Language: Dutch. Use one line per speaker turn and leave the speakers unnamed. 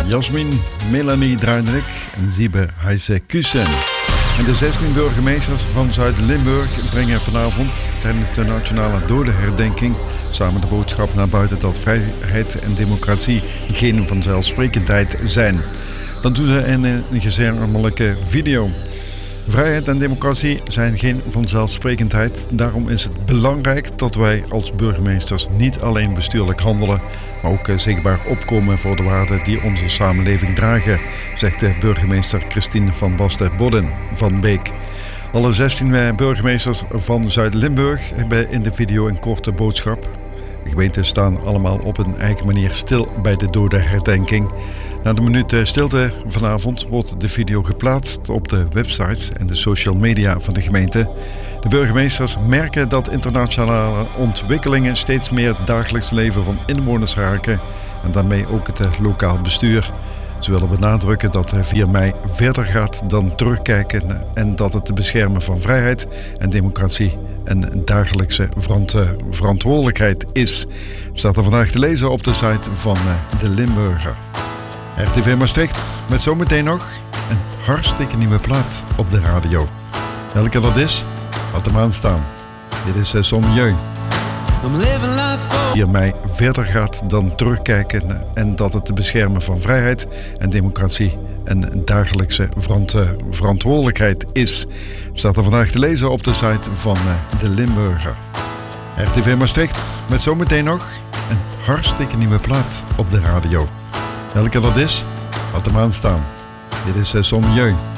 Jasmin, Melanie Druinerik en Siebe Heise Kusen. En de 16 burgemeesters van Zuid-Limburg brengen vanavond tijdens de nationale dodenherdenking samen de boodschap naar buiten dat vrijheid en democratie geen vanzelfsprekendheid zijn. Dat doen ze in een gezamenlijke video. Vrijheid en democratie zijn geen vanzelfsprekendheid. Daarom is het belangrijk dat wij als burgemeesters niet alleen bestuurlijk handelen, maar ook zichtbaar opkomen voor de waarden die onze samenleving dragen, zegt de burgemeester Christine van Basten-Bodden van Beek. Alle 16 burgemeesters van Zuid-Limburg hebben in de video een korte boodschap. De gemeenten staan allemaal op een eigen manier stil bij de dodenherdenking. Na de minuut stilte vanavond wordt de video geplaatst op de websites en de social media van de gemeente. De burgemeesters merken dat internationale ontwikkelingen steeds meer het dagelijks leven van inwoners raken en daarmee ook het lokaal bestuur. Ze willen benadrukken dat 4 mei verder gaat dan terugkijken en dat het beschermen van vrijheid en democratie een dagelijkse verantwoordelijkheid is. Staat er vandaag te lezen op de site van de Limburger. RTV Maastricht met zometeen nog een hartstikke nieuwe plaat op de radio. Welke dat is, laat hem aanstaan. Dit is Sommieu. 4 mei verder gaat dan terugkijken en dat het beschermen van vrijheid en democratie een dagelijkse verantwoordelijkheid is. Staat er vandaag te lezen op de site van de Limburger. RTV Maastricht met zometeen nog een hartstikke nieuwe plaat op de radio. Welke dat is, laat hem aanstaan. Dit is Sommieu.